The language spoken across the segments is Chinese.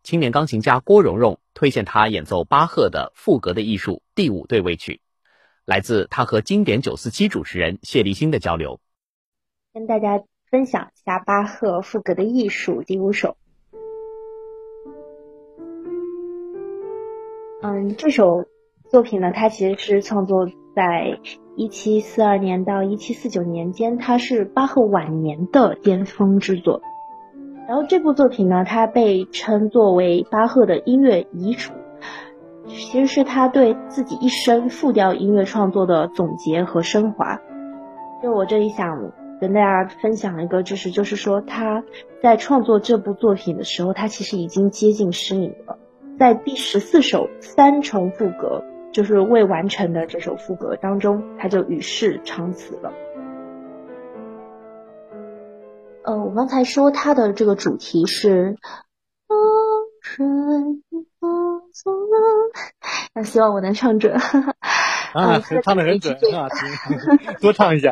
青年钢琴家郭蓉蓉推荐他演奏巴赫的赋格的艺术第5对位曲，来自他和经典947主持人谢立新的交流。 跟大家分享一下巴赫赋格的艺术第5首。这首作品呢，它其实是创作在1742年到1749年间，它是巴赫晚年的巅峰之作。然后这部作品呢，它被称作为巴赫的音乐遗嘱，其实是他对自己一生复调音乐创作的总结和升华。就我这里想跟大家分享一个知识，就是说他在创作这部作品的时候，他其实已经接近失明了。在第14首3重赋格，就是未完成的这首赋格当中，他就与世长辞了。我刚才说他的这个主题是希望我能唱准。 唱得很准，多唱一下。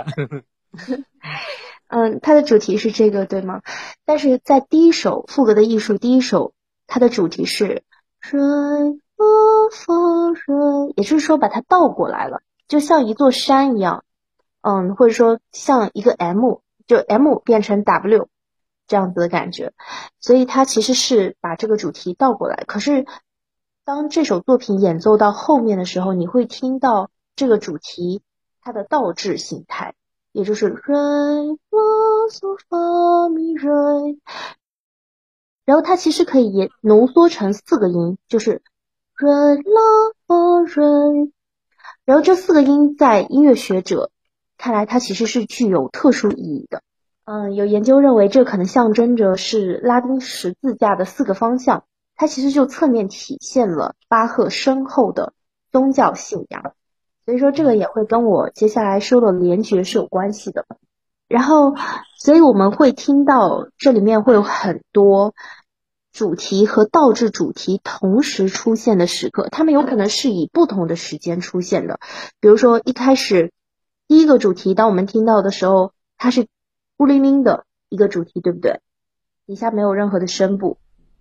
他的主题是这个，对吗？但是在第1首赋格的艺术第1首，它的主题是水风水，也就是说把它倒过来了，就像一座山一样，或者说像一个 M， 就 M 变成 W 这样子的感觉，所以它其实是把这个主题倒过来。可是当这首作品演奏到后面的时候，你会听到这个主题它的倒置形态，也就是瑞拉嗦发咪瑞，然后它其实可以也浓缩成4个音，就是瑞拉发瑞。然后这4个音在音乐学者看来，它其实是具有特殊意义的。有研究认为，这可能象征着是拉丁十字架的4个方向，它其实就侧面体现了巴赫深厚的宗教信仰。所以说这个也会跟我接下来说的联觉是有关系的。然后所以我们会听到这里面会有很多主题和倒置主题同时出现的时刻，它们有可能是以不同的时间出现的。比如说一开始第1个主题，当我们听到的时候，它是孤零零的一个主题，对不对？底下没有任何的声部。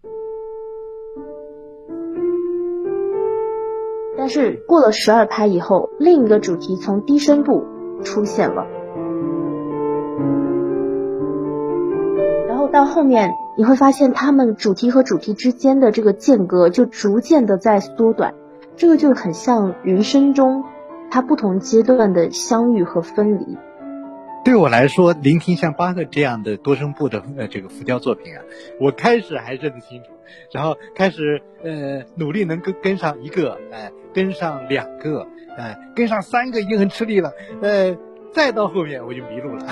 但是过了12拍以后，另一个主题从低声部出现了，然后到后面你会发现它们主题和主题之间的这个间隔就逐渐的在缩短，这个就很像人生中它不同阶段的相遇和分离。 对我来说，聆听像巴赫这样的多声部的这个复调作品啊，我开始还认得清楚，然后开始努力能跟上1个，跟上2个，跟上3个已经很吃力了，再到后面我就迷路了。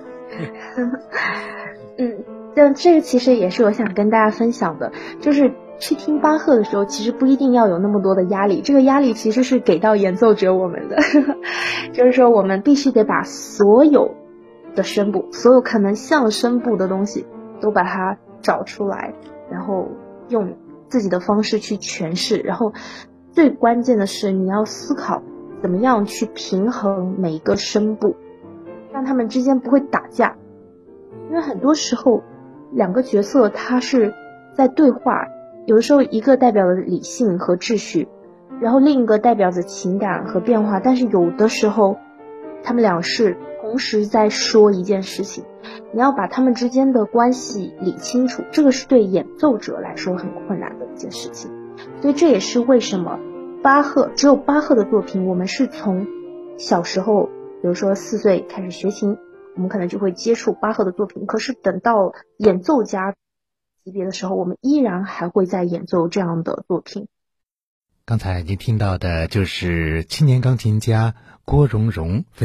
这个其实也是我想跟大家分享的，就是去听巴赫的时候，其实不一定要有那么多的压力，这个压力其实是给到演奏者我们的就是说我们必须得把所有的声部，所有可能像声部的东西都把它找出来，然后用自己的方式去诠释。然后最关键的是你要思考怎么样去平衡每一个声部，让他们之间不会打架。因为很多时候2个角色他是在对话，有的时候一个代表了理性和秩序，然后另一个代表着情感和变化，但是有的时候他们俩是同时在说一件事情，你要把他们之间的关系理清楚，这个是对演奏者来说很困难的一件事情。所以这也是为什么只有巴赫的作品，我们是从小时候，比如说4岁开始学琴，我们可能就会接触巴赫的作品，可是等到演奏家级别的时候，我们依然还会在演奏这样的作品。 刚才您听到的就是青年钢琴家郭蓉蓉